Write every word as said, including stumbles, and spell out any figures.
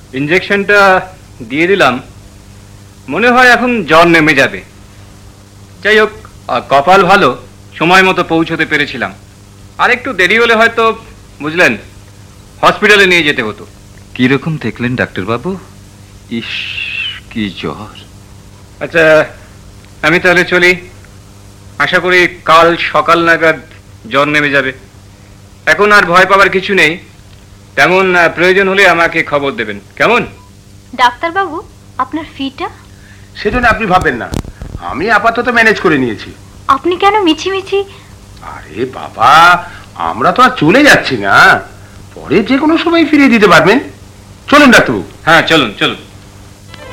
ইনজেকশনটা দিয়ে দিলাম, মনে হয় এখন জ্বর নেমে যাবে। যাই হোক, কপাল ভালো, সময় মতো পৌঁছতে পেরেছিলাম। আর একটু দেরি হলে হয়তো, বুঝলেন, হসপিটালে নিয়ে যেতে হতো। কিরকম দেখলেন ডাক্তারবাবু? ইস, কি জ্বর! আচ্ছা, আমি তাহলে চলি। আশা করি কাল সকাল নাগাদ জ্বর নেমে যাবে। এখন আর ভয় পাবার কিছু নেই। তেমন প্রয়োজন হলে আমাকে খবর দেবেন, কেমন? ডাক্তারবাবু, আপনার ফিটা? সেজন্য আপনি ভাববেন না, আমি আপাতত ম্যানেজ করে নিয়েছি। আপনি কেন মিছিমিছি? আরে বাবা, আমরা তো আর চলে যাচ্ছি না, পরে যে কোনো সময় ফিরিয়ে দিতে পারবেন। চলুন ডাক্তারবাবু। হ্যাঁ, চলুন চলুন।